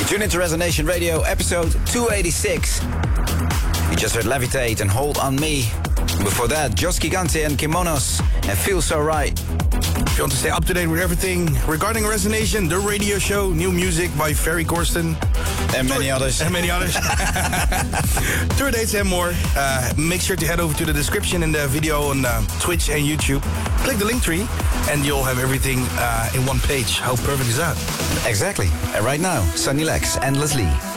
Tune into Resonation Radio, episode 286. You just heard Levitate and Hold On Me. Before that, Jos Gigante and Kimonos and Feel So Right. If you want to stay up to date with everything regarding Resonation, the radio show, new music by Ferry Corsten. And many others. And many others. Tour dates and more. Make sure to head over to the description in the video on Twitch and YouTube. Click the link tree and you'll have everything in one page. How perfect is that? Exactly. And right now, Sunny Lex, Endlessly.